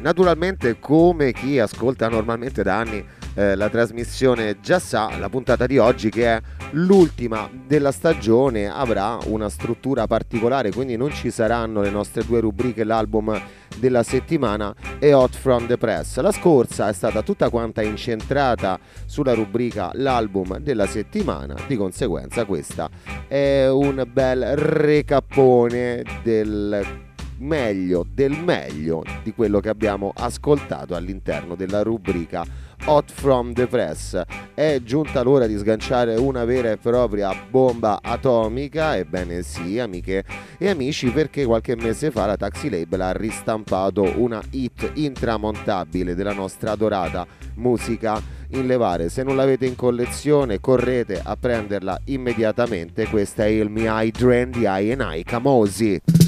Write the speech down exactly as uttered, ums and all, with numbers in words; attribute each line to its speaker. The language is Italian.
Speaker 1: Naturalmente, come chi ascolta normalmente da anni eh, la trasmissione già sa, la puntata di oggi, che è l'ultima della stagione, avrà una struttura particolare, quindi non ci saranno le nostre due rubriche, l'album della settimana e Hot from the Press. La scorsa è stata tutta quanta incentrata sulla rubrica l'album della settimana, di conseguenza questa è un bel recappone del meglio del meglio di quello che abbiamo ascoltato all'interno della rubrica Hot from the Press. È giunta l'ora di sganciare una vera e propria bomba atomica, ebbene sì, amiche e amici, perché qualche mese fa la Taxi Label ha ristampato una hit intramontabile della nostra adorata musica in levare. Se non l'avete in collezione, correte a prenderla immediatamente. Questa è il Mi Hai Dream di I and I Kamosi.